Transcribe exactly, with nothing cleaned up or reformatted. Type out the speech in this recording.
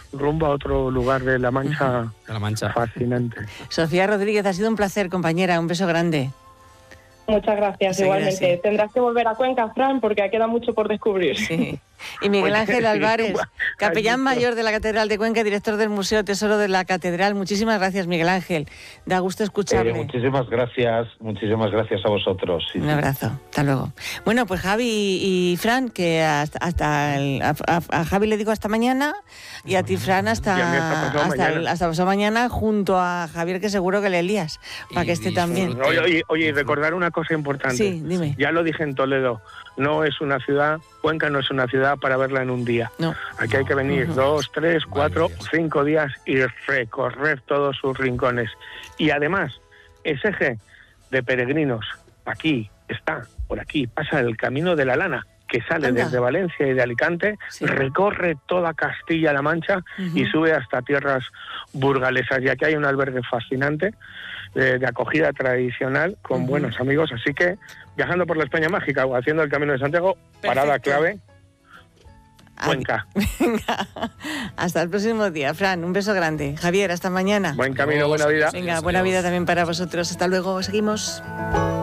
rumbo a otro lugar de La Mancha, de La Mancha. fascinante. Sofía Rodríguez, ha sido un placer, compañera, un beso grande. Muchas gracias, Seguir igualmente. así. Tendrás que volver a Cuenca, Fran, porque queda mucho por descubrir. Sí. Y Miguel Oye, Ángel sí, Álvarez, bueno, capellán hay mucho. mayor de la Catedral de Cuenca, director del Museo Tesoro de la Catedral. Muchísimas gracias, Miguel Ángel. Da gusto escucharle. Eh, muchísimas gracias, muchísimas gracias a vosotros. Sí, Un sí. abrazo, hasta luego. Bueno, pues Javi y Fran, que hasta, hasta el, a, a- a Javi le digo hasta mañana y a ti, Fran, hasta, Y a mí hasta pasado hasta, el- mañana. hasta pasado mañana, junto a Javier, que seguro que le lías, para Y que esté disfrute. también. Oye, oye, oye, y recordar una cosa importante. Sí, dime. Ya lo dije en Toledo, no es una ciudad, Cuenca no es una ciudad para verla en un día. No. Aquí hay que venir Ujú. dos, tres, cuatro, días. cinco días y recorrer todos sus rincones. Y además, ese eje de peregrinos, aquí está, por aquí, pasa el Camino de la Lana, que sale Anda. desde Valencia y de Alicante, Sí. recorre toda Castilla-La Mancha Ujú. y sube hasta tierras burgalesas. Y aquí hay un albergue fascinante de, de acogida tradicional con Ujú. buenos amigos. Así que, viajando por la España Mágica o haciendo el Camino de Santiago, parada Perfecto. clave, Adi- Cuenca. Venga, hasta el próximo día. Fran, un beso grande. Javier, hasta mañana. Buen camino, buena vida. Venga, buena vida también para vosotros. Hasta luego, seguimos.